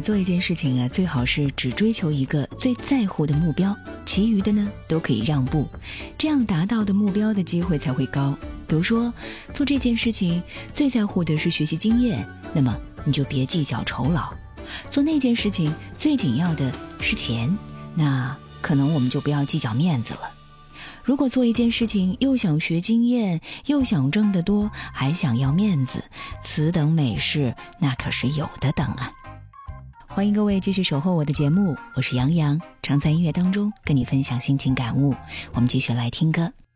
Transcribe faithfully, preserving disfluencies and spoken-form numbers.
做一件事情啊，最好是只追求一个最在乎的目标，其余的呢都可以让步，这样达到的目标的机会才会高。比如说做这件事情最在乎的是学习经验，那么你就别计较酬劳。做那件事情最紧要的是钱，那可能我们就不要计较面子了。如果做一件事情又想学经验，又想挣得多，还想要面子，此等美事那可是有的等啊。欢迎各位继续守候我的节目，我是杨洋，常在音乐当中跟你分享心情感悟。我们继续来听歌。